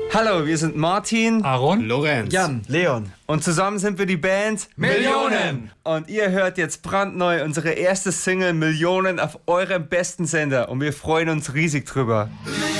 Hallo, wir sind Martin, Aaron, Lorenz, Jan, Leon. und zusammen sind wir die Band Millionen. Und ihr hört jetzt brandneu unsere erste Single Millionen auf eurem besten Sender und wir freuen uns riesig drüber.